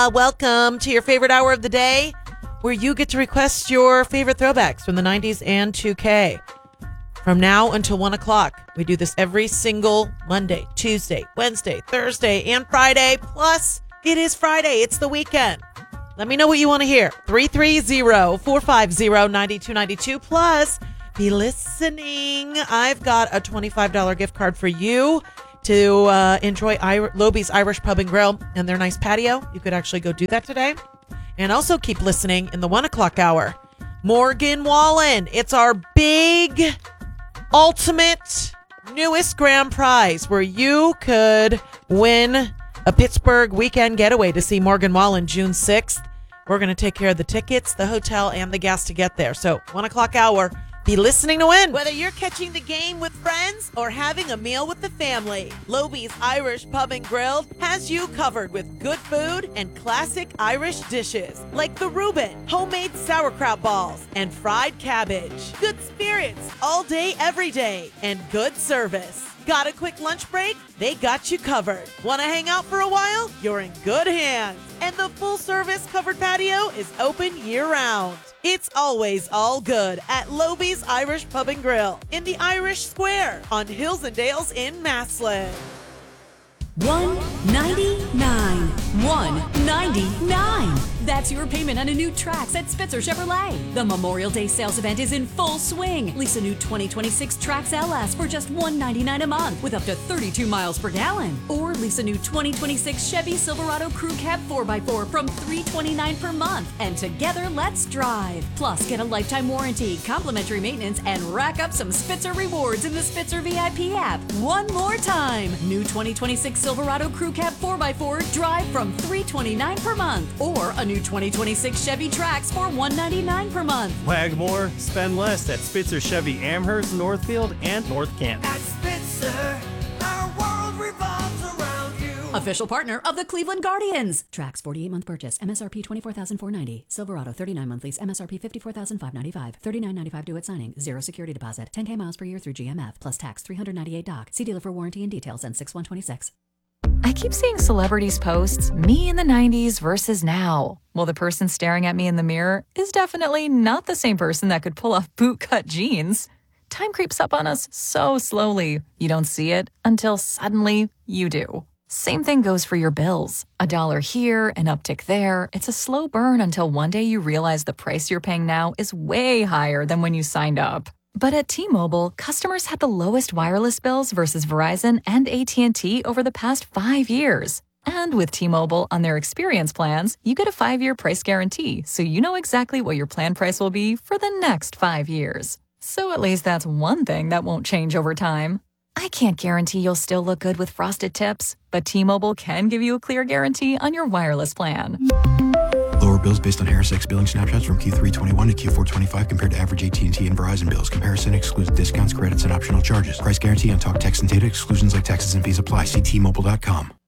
Welcome to your favorite hour of the day, where you get to request your favorite throwbacks from the 90s and 2K. From now until 1 o'clock, we do this every single Monday, Tuesday, Wednesday, Thursday, and Friday. Plus, it is Friday. It's the weekend. Let me know what you want to hear. 330-450-9292. Plus, be listening. I've got a $25 gift card for you to enjoy Loby's Irish Pub and Grill and their nice patio. You could actually go do that today. And also keep listening in the 1 o'clock hour. Morgan Wallen. It's our big, ultimate, newest grand prize where you could win a Pittsburgh weekend getaway to see Morgan Wallen June 6th. We're going to take care of the tickets, the hotel, and the gas to get there. So 1 o'clock hour. Be listening to win. Whether you're catching the game with friends or having a meal with the family, Loby's Irish Pub and Grill has you covered with good food and classic Irish dishes like the Reuben, homemade sauerkraut balls, and fried cabbage. Good spirits all day, every day, and good service. Got a quick lunch break? They got you covered. Want to hang out for a while? You're in good hands. And the full-service covered patio is open year-round. It's always all good at Loby's Irish Pub and Grill in the Irish Square on Hills and Dales in Massillon. $199. $199. That's your payment on a new Trax at Spitzer Chevrolet. The Memorial Day sales event is in full swing. Lease a new 2026 Trax LS for just $199 a month with up to 32 miles per gallon. Or lease a new 2026 Chevy Silverado Crew Cab 4x4 from $329 per month. And together, let's drive. Plus, get a lifetime warranty, complimentary maintenance, and rack up some Spitzer rewards in the Spitzer VIP app. One more time. New 2026 Silverado Crew Cab 4x4 drive from $329 per month. Or a new 2026 Chevy Trax for $199 per month. Wag more, spend less at Spitzer Chevy Amherst, Northfield, and North Canton. At Spitzer, our world revolves around you. Official partner of the Cleveland Guardians. Trax 48-month purchase, MSRP $24,490. Silverado 39-month lease, MSRP $54,595. $39.95 due at signing. Zero security deposit. 10K miles per year through GMF. Plus tax $398 doc. See dealer for warranty and details and 6/126. I keep seeing celebrities post me in the 90s versus now. Well, the person staring at me in the mirror is definitely not the same person that could pull off bootcut jeans. Time creeps up on us so slowly. You don't see it until suddenly you do. Same thing goes for your bills. $1 here, an uptick there. It's a slow burn until one day you realize the price you're paying now is way higher than when you signed up. But at T-Mobile, customers had the lowest wireless bills versus Verizon and AT&T over the past 5 years. And with T-Mobile on their experience plans, you get a 5-year price guarantee, so you know exactly what your plan price will be for the next 5 years. So at least that's one thing that won't change over time. I can't guarantee you'll still look good with frosted tips, but T-Mobile can give you a clear guarantee on your wireless plan. Lower bills based on HarrisX billing snapshots from Q321 to Q425 compared to average AT&T and Verizon bills. Comparison excludes discounts, credits, and optional charges. Price guarantee on talk, text, and data. Exclusions like taxes and fees apply. See T-Mobile.com.